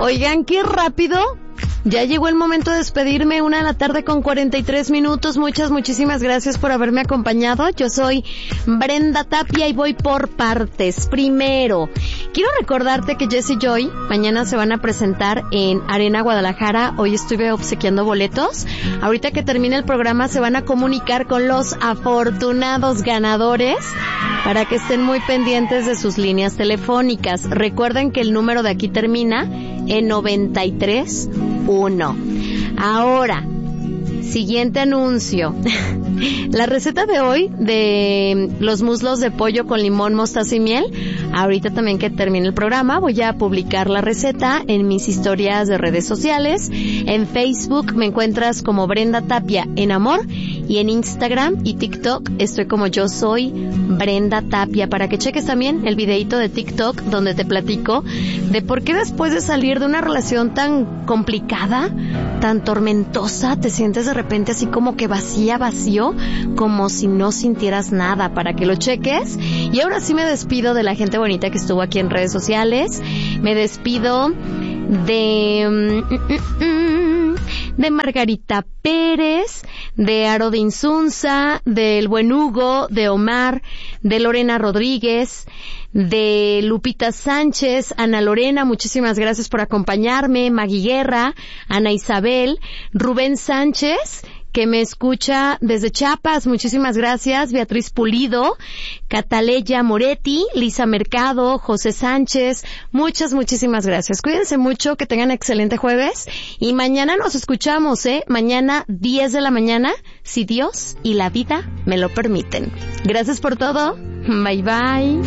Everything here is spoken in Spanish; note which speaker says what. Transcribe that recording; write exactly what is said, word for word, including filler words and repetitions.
Speaker 1: Oigan, qué rápido. Ya llegó el momento de despedirme, una de la tarde con cuarenta y tres minutos. Muchas, muchísimas gracias por haberme acompañado. Yo soy Brenda Tapia y voy por partes. Primero, quiero recordarte que Jesse Joy mañana se van a presentar en Arena Guadalajara. Hoy estuve obsequiando boletos. Ahorita que termine el programa se van a comunicar con los afortunados ganadores para que estén muy pendientes de sus líneas telefónicas. Recuerden que el número de aquí termina en noventa y tres uno. Ahora, siguiente anuncio. La receta de hoy de los muslos de pollo con limón, mostaza y miel. Ahorita también que termine el programa voy a publicar la receta en mis historias de redes sociales. En Facebook me encuentras como Brenda Tapia en Amor y en Instagram y TikTok estoy como Yo Soy Brenda Tapia, para que cheques también el videito de TikTok donde te platico de por qué después de salir de una relación tan complicada, tan tormentosa, te sientes de repente así como que vacía, vacío, como si no sintieras nada, para que lo cheques. Y ahora sí me despido de la gente bonita que estuvo aquí en redes sociales. Me despido de de Margarita Pérez, de Aro de Insunza, del Buen Hugo, de Omar, de Lorena Rodríguez, de Lupita Sánchez, Ana Lorena, muchísimas gracias por acompañarme, Magui Guerra, Ana Isabel, Rubén Sánchez, que me escucha desde Chiapas, muchísimas gracias, Beatriz Pulido, Cataleya Moretti, Lisa Mercado, José Sánchez, muchas, muchísimas gracias. Cuídense mucho, que tengan excelente jueves y mañana nos escuchamos, ¿eh? Mañana diez de la mañana, si Dios y la vida me lo permiten. Gracias por todo. Bye bye.